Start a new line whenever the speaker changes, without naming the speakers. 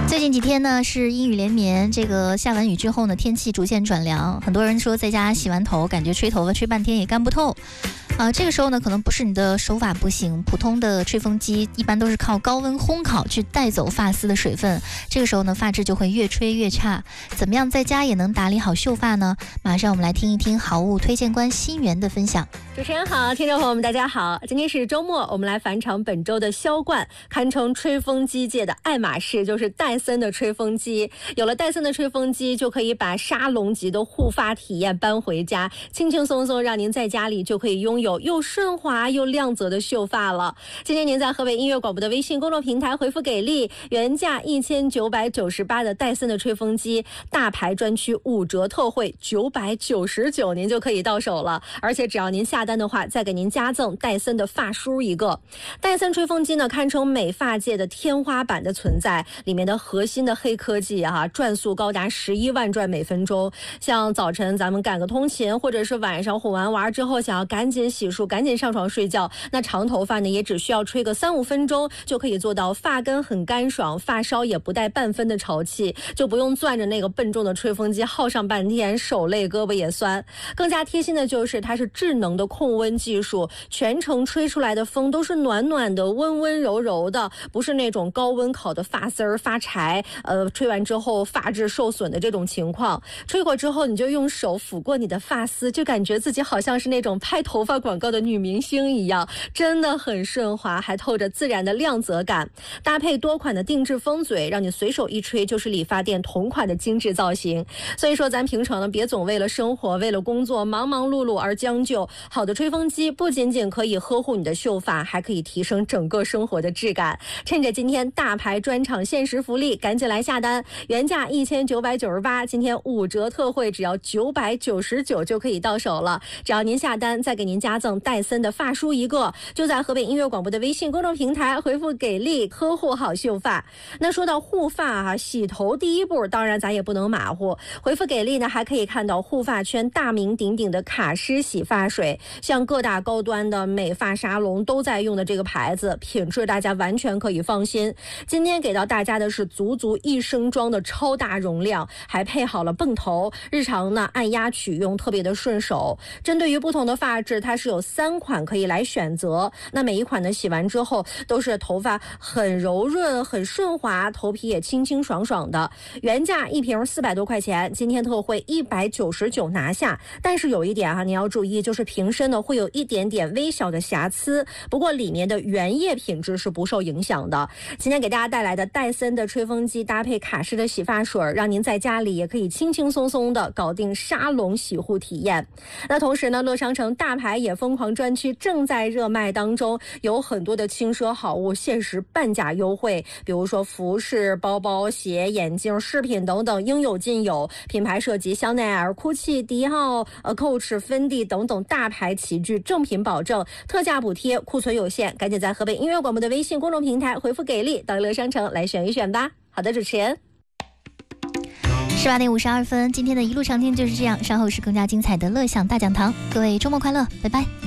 最近几天呢是阴雨连绵，这个下完雨之后呢，天气逐渐转凉，很多人说在家洗完头，感觉吹头发吹半天也干不透。这个时候呢，可能不是你的手法不行，普通的吹风机一般都是靠高温烘烤去带走发丝的水分，这个时候呢，发质就会越吹越差。怎么样在家也能打理好秀发呢？马上我们来听一听好物推荐官新源的分享。
主持人好，听众朋友们大家好，今天是周末，我们来返场本周的销冠，堪称吹风机界的爱马仕，就是戴森的吹风机。有了戴森的吹风机，就可以把沙龙级的护发体验搬回家，轻轻松松让您在家里就可以拥有又顺滑又亮泽的秀发了。今天您在河北音乐广播的微信公众平台回复给力，原价1998的戴森的吹风机大牌专区5折特惠999，您就可以到手了。而且只要您下单的话，再给您加赠戴森的发梳一个。戴森吹风机呢，堪称美发界的天花板的存在，里面的核心的黑科技转速高达11万转每分钟。像早晨咱们赶个通勤，或者是晚上哄完娃之后想要赶紧洗漱赶紧上床睡觉，那长头发呢也只需要吹个3-5分钟就可以做到发根很干爽，发梢也不带半分的潮气，就不用攥着那个笨重的吹风机耗上半天，手累胳膊也酸。更加贴心的就是它是智能的控温技术，全程吹出来的风都是暖暖的温温柔柔的，不是那种高温烤的发丝儿发柴，吹完之后发质受损的这种情况。吹过之后你就用手抚过你的发丝，就感觉自己好像是那种拍头发广告的女明星一样，真的很顺滑，还透着自然的亮泽感。搭配多款的定制风嘴，让你随手一吹就是理发店同款的精致造型。所以说咱平常呢，别总为了生活为了工作忙忙碌碌而将就，好的吹风机不仅仅可以呵护你的秀发，还可以提升整个生活的质感。趁着今天大牌专场限时福利，赶紧来下单，原价1998，今天5折特惠，只要999就可以到手了。只要您下单，再给您加赠戴森的发梳一个，就在河北音乐广播的微信公众平台回复给力，呵护好秀发。那说到护发洗头第一步当然咱也不能马虎，回复给力呢还可以看到护发圈大名鼎鼎的卡诗洗发水，像各大高端的美发沙龙都在用的这个牌子，品质大家完全可以放心。今天给到大家的是足足1升装的超大容量，还配好了泵头，日常呢按压取用特别的顺手。针对于不同的发质，它是有3款可以来选择，那每一款呢洗完之后都是头发很柔润很顺滑，头皮也清清爽爽的。原价一瓶400多块钱，今天特惠199拿下。但是有一点你要注意，就是瓶身呢会有一点点微小的瑕疵，不过里面的原液品质是不受影响的。今天给大家带来的戴森的吹风机搭配卡诗的洗发水，让您在家里也可以轻轻松松的搞定沙龙洗护体验。那同时呢，乐商城大牌也疯狂专区正在热卖当中，有很多的轻奢好物限时半价优惠，比如说服饰、包包、鞋、眼镜、饰品等等应有尽有，品牌设计香奈儿、GUCCI、迪奥、Coach、芬迪等等大牌齐聚，正品保证，特价补贴，库存有限，赶紧在河北音乐广播的微信公众平台回复给力到乐商城来选一选吧。好的，主持人。
18点52分，今天的一路长听就是这样，稍后是更加精彩的乐享大讲堂，各位周末快乐，拜拜。